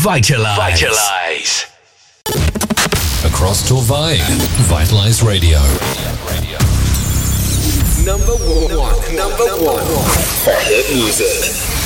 Vitalize. Across Torvay, Vitalize Radio. Number one. For hit music.